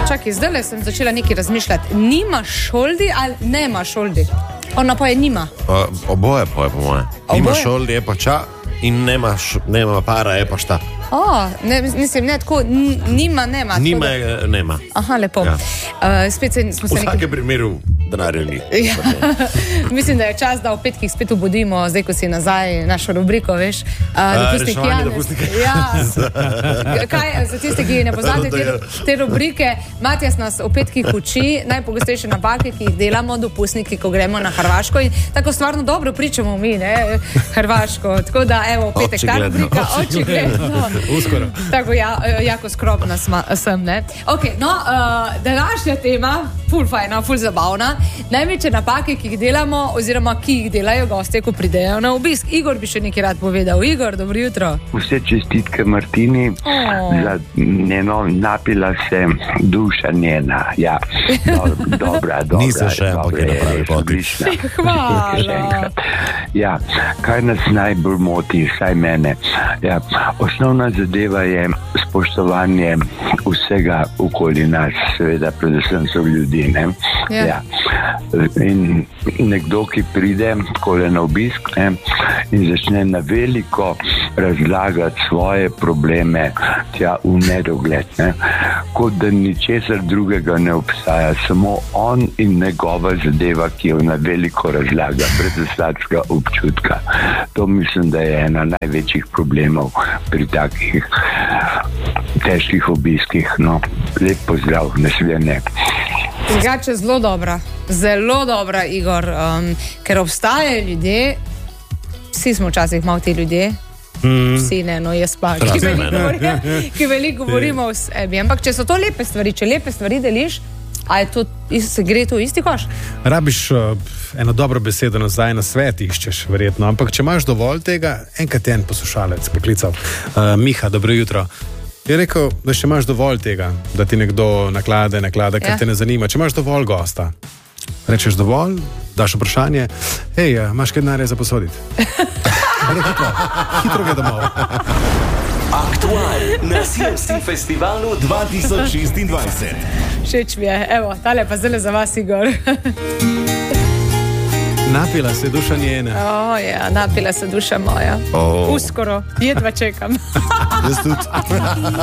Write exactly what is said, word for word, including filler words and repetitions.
Čakaj, zdaj sem začela nekaj razmišljati. Nima šoldi ali nema šoldi? Ona pa je nima. Uh, oboje pa je po moje. Nima šoldi, je pa ča in nema, š, nema para, je pa šta. O, ne, mislim, ne tako, n, nima, nema. Nima je, nema. Aha, lepo. Ja. Uh, spet se, smo se v vsakem nekaj... primeru denarja ni. Ja. Mislim, da je čas, da v petkih spet obudimo, zdaj, ko si nazaj našo rubriko, veš. Uh, Reševanje dopustnika. Ja. Kaj, za tiste, ki ne poznate te, te rubrike, Matjas nas v petkih uči najpogostejše napake, ki jih delamo, dopustniki, ko gremo na Hrvaško. In tako stvarno dobro pričamo mi, ne, Hrvaško. Tako da, evo, v petek ta rubrika, očigledno. Uskoro. Tako, ja, jako skrobna sma, sem, ne. Ok, no, uh, današnja tema, ful fajna, ful zabavna. Največje napake, ki jih delamo, oziroma ki jih delajo gostje, ko pridejo na obisk. Igor bi še nekaj rad povedal. Igor, dobro jutro. Vse čestitke Martini, oh. za njeno napila se duša njena. Ja, do, dobra, dobra. Niso še, ampak je napravi poti. Hvala. Ja, kaj nas najbolj moti, saj mene. Ja, osnovna zadeva je spoštovanje vsega okoli nas, seveda predvsem so ljudi, ne? Ja. Ja. In nekdo, ki pride takole na obisk, ne, in začne na veliko razlagati svoje probleme tja v nedogled, ne, kot da ničesar drugega ne obstaja, samo on in njegova zadeva, ki jo na veliko razlaga, brez vsakega občutka. To mislim, da je ena največjih problemov pri takih težkih obiskih. No, lep pozdrav, naslednje. Drugače zelo dobra, zelo dobra, Igor, um, ker obstajajo ljudje, vsi smo včasih malo ti ljudje, mm. vsi ne, no jaz pa, ki veliko, govori, ki veliko govorimo o sebi, ampak če so to lepe stvari, če lepe stvari deliš, a je to, se gre to isti koš? Rabiš uh, eno dobro besedo nazaj, na svet iščeš, verjetno, ampak če imaš dovolj tega, enkrat en poslušalec poklical, uh, Miha, dobro jutro. Je rekel, da še imaš dovolj tega, da ti nekdo naklade, naklade, kar ja. te ne zanima. Če imaš dovolj gosta, rečeš dovolj, daš vprašanje, hej, imaš kaj denarja za posoditi? hitro, hitro gre domov. Aktual na C M C festivalu dva tisoč šestindvajset. Všeč mi je, evo, tale pa zdaj za vas, Igor. Napila se duša njena. O, ja, napila se duša moja. Oh. Uskoro, jedva čekam. Jaz tudi.